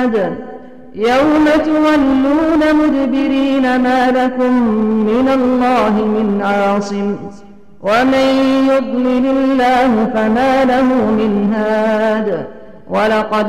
يوم تولون مدبرين ما لكم من الله من عاصم ومن يضلل الله فما له من هاد ولقد